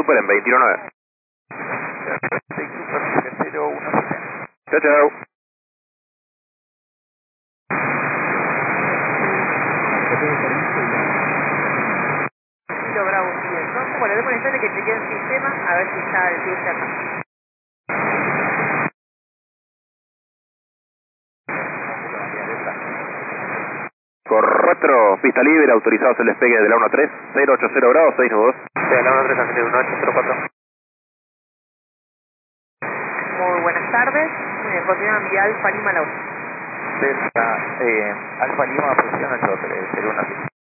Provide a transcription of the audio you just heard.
Super en 219. Take Super 017. Chao, chao. Kilo Bravo 10, ¿no? Bueno, déjame un instante que chequee el sistema, a ver si está el cruce acá. Correcto, pista libre, autorizados el despegue de la 13, 080 grados, 6 nudos. De la 13, Ángel 1804. Muy buenas tardes, continúan vía Alfa Lima Laura. Delta, Alfa Lima, posición 8, 01.